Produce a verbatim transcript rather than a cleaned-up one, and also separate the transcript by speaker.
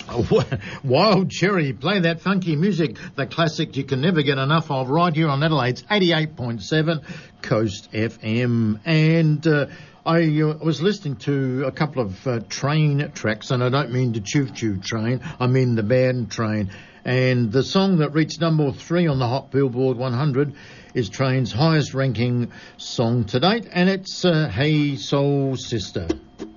Speaker 1: Wild Cherry, play that funky music, the classic you can never get enough of, right here on Adelaide's eighty-eight point seven Coast F M. And uh, I uh, was listening to a couple of uh, train tracks, and I don't mean the choo-choo train, I mean the band Train. And the song that reached number three on the Hot Billboard one hundred is Train's highest ranking song to date, and it's uh, Hey Soul Sister.